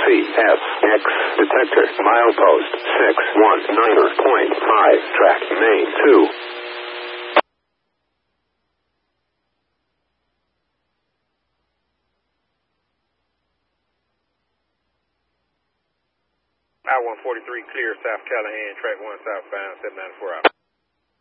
CFX detector, milepost 619.5, track main 2. I-143 clear, South Callahan, track 1 southbound, 794 out.